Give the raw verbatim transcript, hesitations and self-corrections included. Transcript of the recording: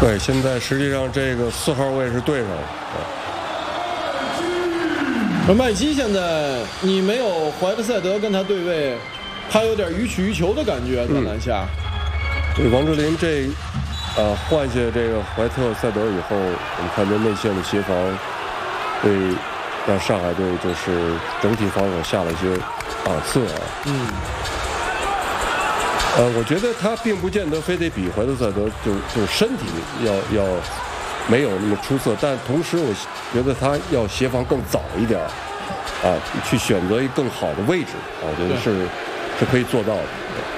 对，现在实际上这个四号位是对上了。 而麦基现在你没有怀特塞德跟他对位，他有点予取予求的感觉，在篮下。 对，王哲林这呃换下这个怀特塞德以后，我们看这内线的协防，对让上海队就是整体防守下了一些档次啊。 嗯。 呃，我觉得他并不见得非得比怀特塞德就就身体要要没有那么出色，但同时我觉得他要协防更早一点，啊，去选择一个更好的位置，啊，我觉得是是可以做到的。